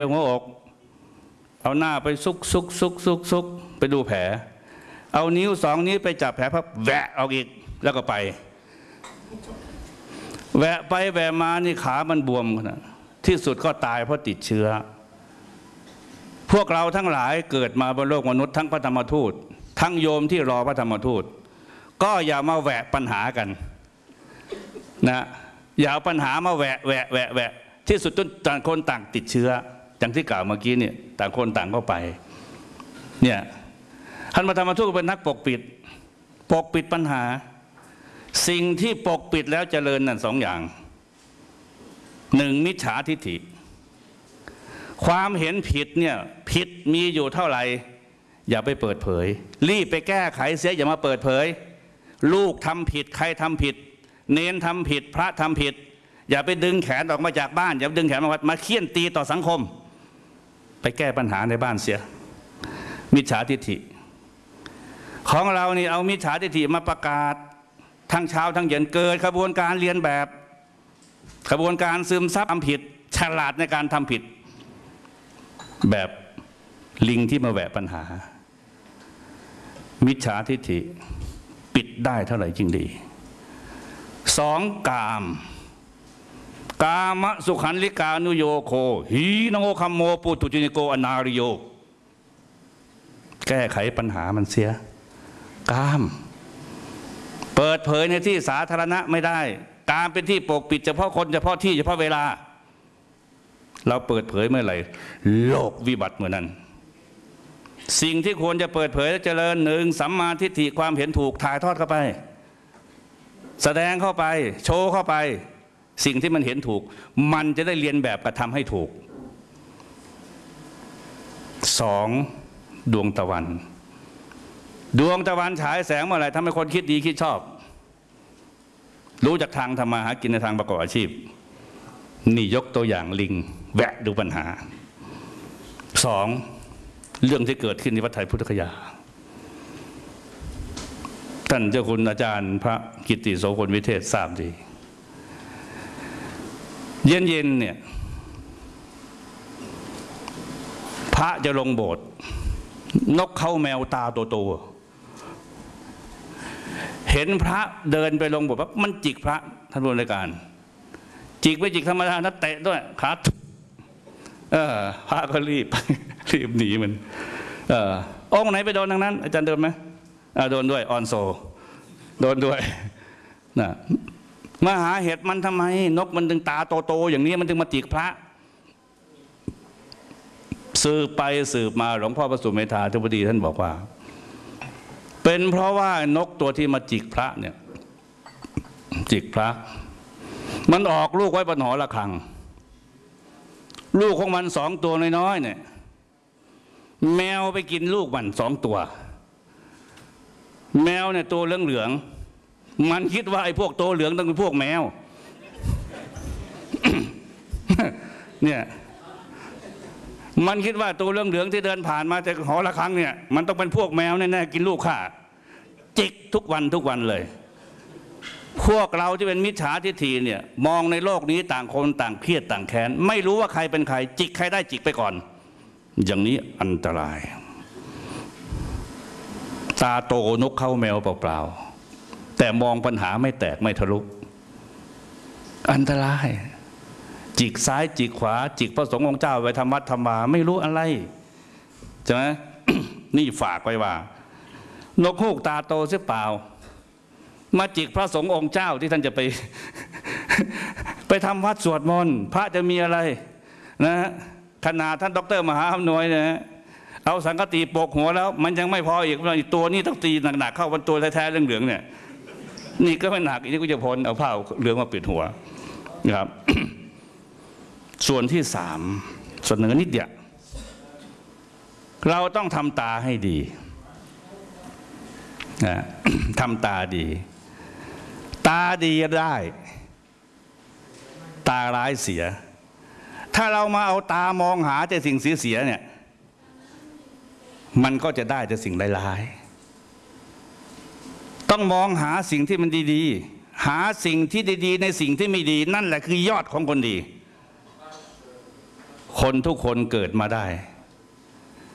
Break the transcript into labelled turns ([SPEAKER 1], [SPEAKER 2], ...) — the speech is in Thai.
[SPEAKER 1] หัวอกเอาหน้าไปซุกไปดูแผลเอานิ้ว2 นิ้วไปจับแผลพับแหวะออกอีกแล้วก็ไปแหวะไปแหวะมานี่ขามันบวมนะที่สุดก็ตายเพราะติดเชื้อพวกเราทั้งหลายเกิดมาบนโลกมนุษย์ทั้งพระธรรมทูตทั้งโยมที่รอพระธรรมทูตก็อย่ามาแหวะปัญหากันนะอย่าเอาปัญหามาแหวะที่สุดต่างคนต่างติดเชื้ออย่างที่กล่าวเมื่อกี้เนี่ยต่างคนต่างเข้าไปเนี่ยท่านพระธรรมทูตเป็นนักปกปิดปัญหาสิ่งที่ปกปิดแล้วเจริญนั่น2 อย่าง1มิจฉาทิฏฐิความเห็นผิดเนี่ยผิดมีอยู่เท่าไหร่อย่าไปเปิดเผยรีบไปแก้ไขเสียอย่ามาเปิดเผยลูกทำผิดใครทำผิดเนนทำผิดพระทำผิดอย่าไปดึงแขนออกมาจากบ้านอย่าดึงแขนมาเคี่ยนตีต่อสังคมไปแก้ปัญหาในบ้านเสียมิจฉาทิฏฐิของเรานี่เอามิจฉาทิฏฐิมาประกาศทั้งเช้าทั้งเย็นเกิดขบวนการเรียนแบบขบวนการซึมซับทำผิดฉลาดในการทำผิดแบบลิงที่มาแหวะปัญหามิจฉาทิฏฐิปิดได้เท่าไหร่จริงดี2กามสุขันลิกานุโยโคหีนโงคัมโมปุตุจินิโกอนาริโยแก้ไขปัญหามันเสียกามเปิดเผยในที่สาธารณะไม่ได้กามเป็นที่ปกปิดเฉพาะคนเฉพาะที่เฉพาะเวลาเราเปิดเผยเมื่อไหร่โลกวิบัติเมื่อนั้นสิ่งที่ควรจะเปิดเผยและเจริญ1สัมมาทิฏฐิความเห็นถูกถ่ายทอดเข้าไปแสดงเข้าไปโชว์เข้าไปสิ่งที่มันเห็นถูกมันจะได้เรียนแบบกระทำให้ถูก2ดวงตะวันฉายแสงเมื่อไหร่ทำให้คนคิดดีคิดชอบรู้จักทางทำมาหากินในทางประกอบอาชีพนี่ยกตัวอย่างลิงแวะดูปัญหา2เรื่องที่เกิดขึ้นในวัดไทยพุทธคยาท่านเจ้าคุณอาจารย์พระกิตติโสพลวิเทศทราบดีเย็นเนี่ยพระจะลงโบสถ์นกเขาแมวตาโตเห็นพระเดินไปลงโบสถ์ปั๊บมันจิกพระท่านผู้ในการจิกไม่จิกธรรมดานะเตะด้วยขาพระก็รีบหนีมันองค์ไหนไปโดนทางนั้นอาจารย์โดนไหมโดนด้วยออนโซโดนด้วยนะมาหาเหตุมันทำไมนกมันถึงตาโตอย่างนี้มันถึงมาจิกพระสืบไปสืบมาหลวงพ่อพระสุเมธาธิบดีท่านบอกว่าเป็นเพราะว่านกตัวที่มาจิกพระเนี่ยจิกพระมันออกลูกไว้บนหอระฆังลูกของมัน2 ตัวน้อยๆเนี่ยแมวไปกินลูกมัน2 ตัวแมวเนี่ยตัวเหลืองมันคิดว่าไอ้พวกตัวเหลืองต้องเป็นพวกแมว เนี่ยมันคิดว่าตัวเหลืองที่เดินผ่านมาจากหอระฆังเนี่ยมันต้องเป็นพวกแมวแน่ๆกินลูกข้าจิกทุกวันเลยพวกเราที่เป็นมิจฉาทิฏฐิเนี่ยมองในโลกนี้ต่างคนต่างเครียดต่างแค้นไม่รู้ว่าใครเป็นใครจิกใครได้จิกไปก่อนอย่างนี้อันตรายตาโตนกเข้าแมวเปล่าๆแต่มองปัญหาไม่แตกไม่ทะลุอันตรายจิกซ้ายจิกขวาจิกพระสงฆ์องค์เจ้าไปทำวัดทำวาไม่รู้อะไรใช่ไหม นี่ฝากไว้ว่านกฮูกตาโตเสียเปล่ามาจิกพระสงฆ์องค์เจ้าที่ท่านจะไป ไปทำวัดสวดมนต์พระจะมีอะไรนะขนาดท่านดร.มหาอำนวยนะเอาสังฆติโปกหัวแล้วมันยังไม่พออีกตัวนี้ต้องตีหนักๆเข้าบนตัวแท้ๆเหลืองๆเนี่ยนี่ก็ไม่หนักอีกนี่ก็จะพ้นเอาผ้าเหลืองมาปิดหัวนะครับ ส่วนที่3เสนอนิดเดียวเราต้องทำตาให้ดีนะทำตาดีตาดีได้ตาร้ายเสียถ้าเรามาเอาตามองหาแต่สิ่งเสียเนี่ยมันก็จะได้แต่สิ่งร้ายๆต้องมองหาสิ่งที่มันดีๆหาสิ่งที่ดีๆในสิ่งที่ไม่ดีนั่นแหละคือยอดของคนดีคนทุกคนเกิดมาได้